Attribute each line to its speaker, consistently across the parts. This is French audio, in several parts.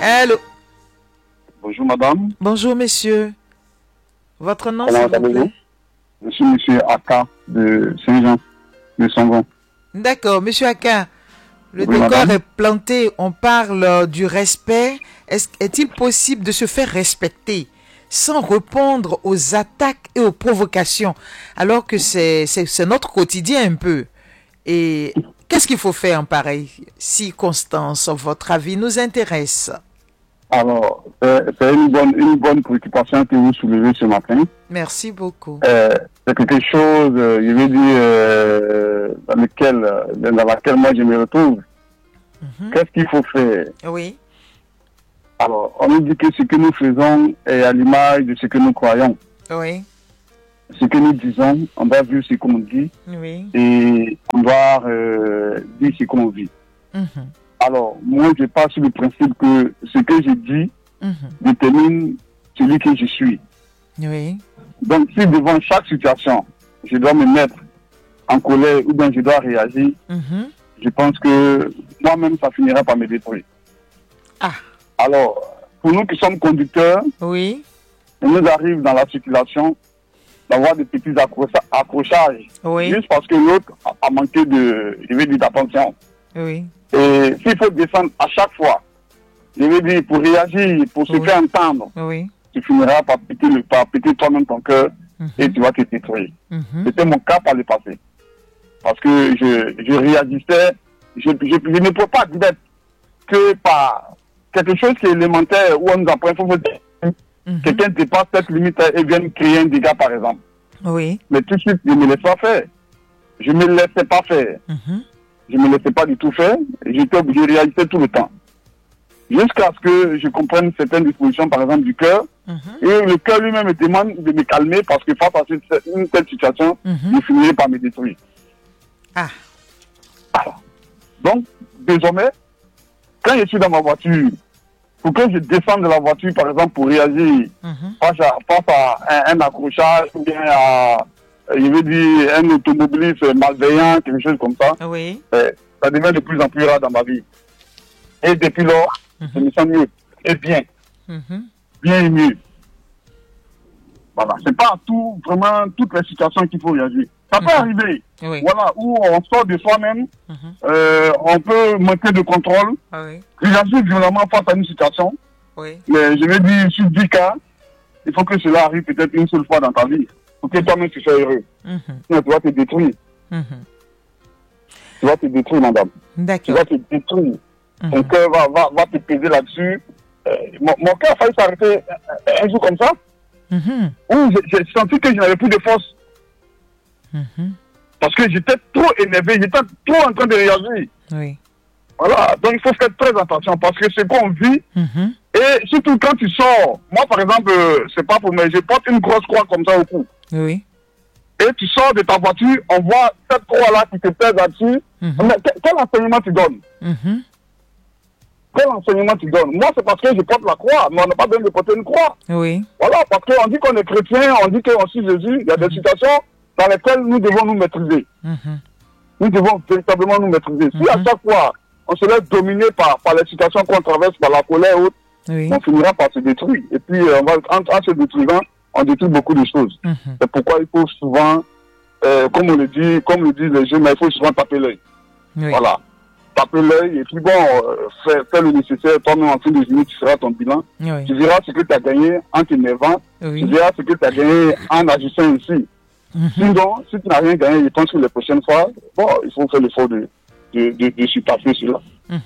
Speaker 1: Allô.
Speaker 2: Bonjour madame.
Speaker 1: Bonjour monsieur. Votre nom,
Speaker 2: Comment
Speaker 1: s'il vous plaît?
Speaker 2: Je suis monsieur Aka de Saint-Jean, de Sangon.
Speaker 1: D'accord, monsieur Aka. Le
Speaker 2: Oui,
Speaker 1: décor
Speaker 2: madame.
Speaker 1: est planté, on parle du respect. Est-il possible de se faire respecter sans répondre aux attaques et aux provocations, alors que c'est notre quotidien un peu? Et qu'est-ce qu'il faut faire en pareille circonstance? Votre avis nous intéresse.
Speaker 2: Alors, c'est une bonne préoccupation que vous soulevez ce matin.
Speaker 1: Merci beaucoup.
Speaker 2: C'est quelque chose, je vais dire, dans laquelle moi je me retrouve. Qu'est-ce qu'il faut faire?
Speaker 1: Oui.
Speaker 2: Alors, on nous dit que ce que nous faisons est à l'image de ce que nous croyons.
Speaker 1: Oui.
Speaker 2: Ce que nous disons, on doit vivre ce qu'on dit
Speaker 1: Oui.
Speaker 2: et on doit dire ce qu'on vit. Alors, moi, je pars sur le principe que ce que je dis détermine celui que je suis.
Speaker 1: Oui.
Speaker 2: Donc, si devant chaque situation, je dois me mettre en colère ou bien je dois réagir, je pense que moi-même, ça finira par me détruire.
Speaker 1: Ah.
Speaker 2: Alors, pour nous qui sommes conducteurs,
Speaker 1: oui,
Speaker 2: il nous arrive dans la circulation d'avoir des petits accrochages.
Speaker 1: Oui.
Speaker 2: Juste parce que l'autre a manqué d'attention.
Speaker 1: Oui.
Speaker 2: Et s'il faut descendre à chaque fois, je veux dire, pour réagir, pour se faire entendre,
Speaker 1: oui,
Speaker 2: tu finiras par péter toi-même ton cœur et tu vas te détruire. C'était mon cas par le passé. Parce que je réagissais, je ne peux pas dire que par quelque chose qui est élémentaire où on nous apprend, il faut faire quelqu'un dépasse cette limite et vient créer un dégât par exemple.
Speaker 1: Oui.
Speaker 2: Mais tout de suite, je ne me laisse pas faire. Je ne me laissais pas faire. Je ne me laissais pas du tout faire. Je réagissais tout le temps. Jusqu'à ce que je comprenne certaines dispositions, par exemple, du cœur. Et le cœur lui-même me demande de me calmer parce que face à une telle situation, je finirai par me détruire.
Speaker 1: Ah.
Speaker 2: Alors, donc, désormais, quand je suis dans ma voiture, pour que je descende de la voiture, par exemple, pour réagir face à un accrochage ou bien à, je veux dire, un automobiliste malveillant, quelque chose comme ça,
Speaker 1: oui,
Speaker 2: ça devient de plus en plus rare dans ma vie. Et depuis lors, je me sens mieux. Et bien. Bien et mieux. Voilà. C'est pas tout, vraiment, toutes les situations qu'il faut réagir. Ça peut arriver.
Speaker 1: Oui.
Speaker 2: Voilà, où on sort de soi-même, on peut manquer de contrôle, réagir violemment face à une situation.
Speaker 1: Oui.
Speaker 2: Mais je vais dire, sur 10 cas, il faut que cela arrive peut-être une seule fois dans ta vie. Pour que toi-même tu sois heureux. Sinon, tu vas te détruire. Tu vas te détruire, madame.
Speaker 1: D'accord.
Speaker 2: Tu vas te détruire. Ton cœur va te peser là-dessus. Mon cœur a failli s'arrêter un jour comme ça. Où j'ai senti que je n'avais plus de force. Parce que j'étais trop énervé, j'étais trop en train de réagir.
Speaker 1: Oui.
Speaker 2: Voilà, donc il faut faire très attention parce que c'est qu'on vit. Et surtout quand tu sors, moi par exemple, c'est pas pour moi, je porte une grosse croix comme ça au cou.
Speaker 1: Oui.
Speaker 2: Et tu sors de ta voiture, on voit cette croix-là qui te pèse là-dessus. Mais quel enseignement tu donnes? Quel enseignement tu donnes? Moi, c'est parce que je porte la croix, mais on n'a pas besoin de porter une croix.
Speaker 1: Oui.
Speaker 2: Voilà, parce qu'on dit qu'on est chrétien, on dit qu'on suit Jésus. Il y a des situations dans lesquelles nous devons nous maîtriser. Nous devons véritablement nous maîtriser. Si à chaque fois, on se laisse dominer par les situations qu'on traverse, par la colère ou autre, on finira par se détruire. Et puis, en se détruisant, on détruit beaucoup de choses. C'est pourquoi il faut souvent, comme le disent les jeunes, il faut souvent taper l'œil. Voilà. Taper l'œil et puis bon, faire le nécessaire. Toi-même, en fin de journée, tu feras ton bilan. Tu verras ce que tu as gagné en t'énervant. Tu verras ce que tu as gagné en agissant ainsi. Sinon, si tu n'as rien gagné, je pense que les prochaines fois, bon, il faut faire l'effort de surpasser cela.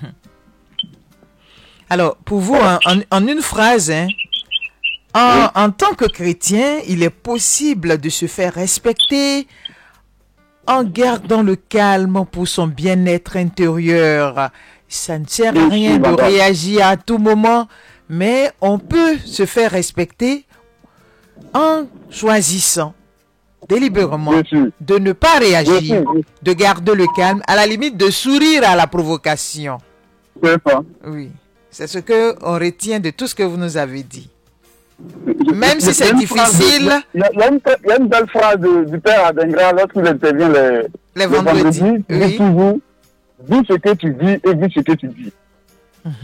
Speaker 1: Alors, pour vous, en une phrase, en tant que chrétien, il est possible de se faire respecter en gardant le calme pour son bien-être intérieur. Ça ne sert à rien de réagir à tout moment, mais on peut se faire respecter en choisissant délibérément de ne pas réagir, de garder le calme, à la limite de sourire à la provocation.
Speaker 2: C'est ça.
Speaker 1: Oui, c'est ce que on retient de tout ce que vous nous avez dit. Même si c'est difficile.
Speaker 2: Il y a une belle phrase du père Adengra lorsqu'il intervient
Speaker 1: les vendredis.
Speaker 2: Il dit toujours, dis ce que tu dis et dis ce que tu dis.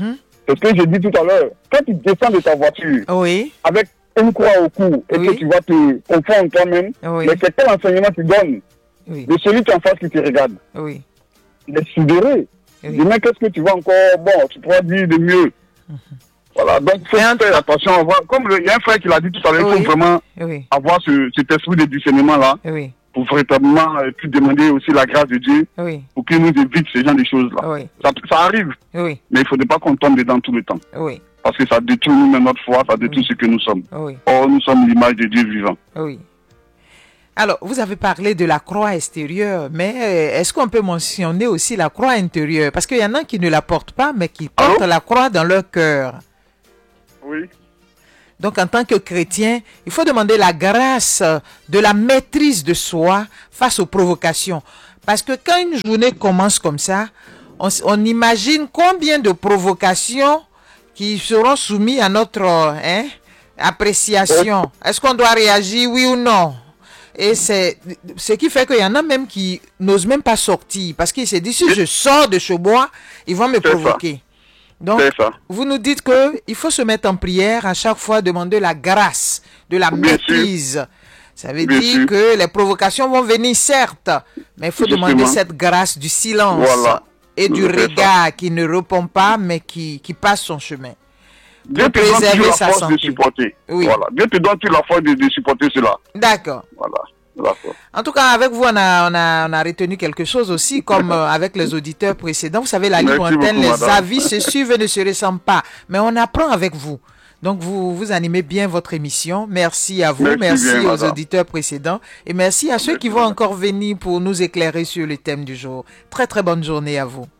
Speaker 2: C'est ce que j'ai dit tout à l'heure. Quand tu descends de ta voiture
Speaker 1: Oui.
Speaker 2: avec une croix au cou et
Speaker 1: Oui.
Speaker 2: que tu vas te confondre toi-même,
Speaker 1: Oui.
Speaker 2: mais c'est quel enseignement tu donnes
Speaker 1: Oui.
Speaker 2: de celui qui est en face qui te regarde?
Speaker 1: Oui.
Speaker 2: Il est sidéré.
Speaker 1: Oui.
Speaker 2: Demain, qu'est-ce que tu vas encore... Bon, tu pourras dire de mieux. Voilà, donc il faut faire attention à voir. Comme il y a un frère qui l'a dit tout à l'heure,
Speaker 1: Oui.
Speaker 2: il faut vraiment
Speaker 1: Oui.
Speaker 2: avoir cet esprit de discernement-là
Speaker 1: Oui.
Speaker 2: pour véritablement puis demander aussi la grâce de Dieu
Speaker 1: Oui.
Speaker 2: pour qu'il nous évite ce genre de choses-là.
Speaker 1: Oui.
Speaker 2: Ça arrive,
Speaker 1: Oui.
Speaker 2: mais il ne faudrait pas qu'on tombe dedans tout le temps.
Speaker 1: Oui.
Speaker 2: Parce que ça détruit nous-mêmes notre foi, ça détruit
Speaker 1: Oui.
Speaker 2: ce que nous sommes.
Speaker 1: Oui.
Speaker 2: Or, nous sommes l'image de Dieu vivant.
Speaker 1: Oui. Alors, vous avez parlé de la croix extérieure, mais est-ce qu'on peut mentionner aussi la croix intérieure? Parce qu'il y en a qui ne la portent pas, mais qui portent la croix dans leur cœur.
Speaker 2: Oui.
Speaker 1: Donc, en tant que chrétien, il faut demander la grâce de la maîtrise de soi face aux provocations. Parce que quand une journée commence comme ça, on imagine combien de provocations qui seront soumises à notre appréciation. Est-ce qu'on doit réagir, oui ou non? Et c'est ce qui fait qu'il y en a même qui n'osent même pas sortir. Parce qu'ils se disent, si je sors de chez moi, ils vont me provoquer. Donc, vous nous dites qu'il faut se mettre en prière à chaque fois, demander la grâce de la maîtrise. Ça veut dire que les provocations vont venir, certes, mais il faut demander cette grâce du silence et du regard qui ne répond pas, mais qui passe son chemin.
Speaker 2: Dieu te donne toujours la force de supporter.
Speaker 1: Oui.
Speaker 2: Voilà. Dieu te donne toujours la force de supporter cela.
Speaker 1: D'accord.
Speaker 2: Voilà. D'accord.
Speaker 1: En tout cas, avec vous, on a retenu quelque chose aussi, comme avec les auditeurs précédents. Vous savez, la libre antenne, les avis se suivent et ne se ressemblent pas. Mais on apprend avec vous. Donc, vous animez bien votre émission. Merci à vous. Merci aux auditeurs précédents. Et merci à ceux qui vont encore venir pour nous éclairer sur le thème du jour. Très, très bonne journée à vous.